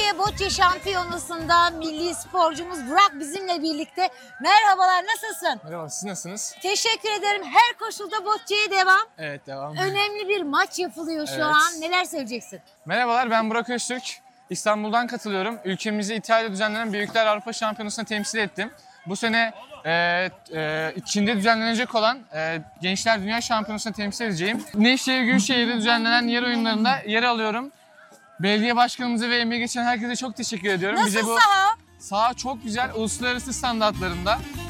Türkiye Bocce Şampiyonası'nda milli sporcumuz Burak bizimle birlikte. Merhabalar, nasılsın? Merhaba, siz nasılsınız? Teşekkür ederim. Her koşulda Bocce'ye devam. Evet, devam. Önemli bir maç yapılıyor şu Evet. an. Neler söyleyeceksin? Merhabalar, ben Burak Öztürk. İstanbul'dan katılıyorum. Ülkemizi İtalya'da düzenlenen Büyükler Avrupa Şampiyonası'na temsil ettim. Bu sene Çin'de düzenlenecek olan Gençler Dünya Şampiyonası'na temsil edeceğim. Nevşehir Gülşehir'de düzenlenen yer oyunlarında yer alıyorum. Belediye başkanımıza ve emeği geçen herkese çok teşekkür ediyorum. Nasıl saha? Saha çok güzel, uluslararası standartlarında.